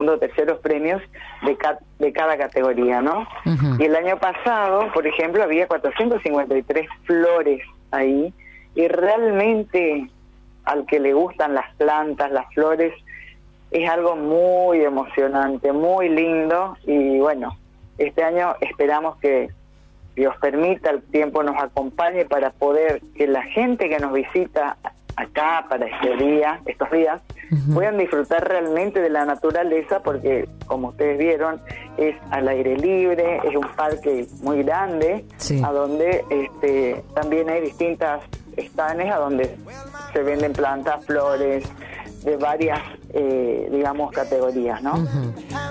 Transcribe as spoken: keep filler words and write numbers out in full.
segundo, terceros premios de, ca de cada categoría, ¿no? Uh-huh. Y el año pasado, por ejemplo, había cuatrocientas cincuenta y tres flores ahí, y realmente al que le gustan las plantas, las flores, es algo muy emocionante, muy lindo, y bueno, este año esperamos que Dios permita, el tiempo nos acompañe para poder que la gente que nos visita acá para este día, estos días, uh-huh. puedan disfrutar realmente de la naturaleza, porque como ustedes vieron, es al aire libre, es un parque muy grande, sí. a donde este, también hay distintas estanes a donde se venden plantas, flores, de varias, eh, digamos, categorías, ¿no? Uh-huh.